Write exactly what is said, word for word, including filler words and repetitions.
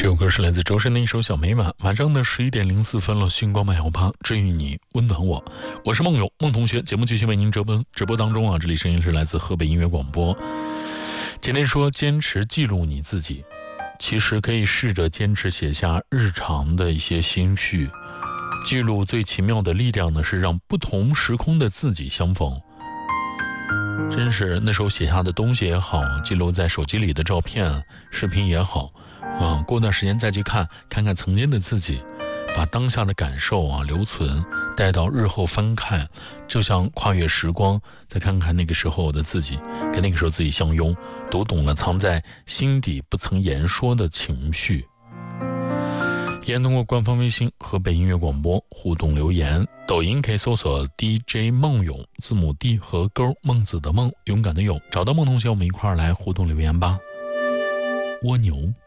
这首歌是来自周深的一首《小美满》。晚上的十一点零四分了，星光漫游吧，治愈你，温暖我。我是梦友梦同学，节目继续为您直播直播当中啊，这里声音是来自河北音乐广播。今天说坚持记录你自己，其实可以试着坚持写下日常的一些心绪。记录最奇妙的力量呢，是让不同时空的自己相逢。真是那时候写下的东西也好，记录在手机里的照片视频也好啊，过段时间再去看看看曾经的自己，把当下的感受啊留存，带到日后翻看，就像跨越时光，再看看那个时候的自己，跟那个时候自己相拥，读懂了藏在心底不曾言说的情绪。依然通过官方微信河北音乐广播互动留言，抖音可以搜索 D J 梦勇，字母 D 和勾，孟子的孟，勇敢的勇，找到孟同学，我们一块儿来互动留言吧。蜗牛。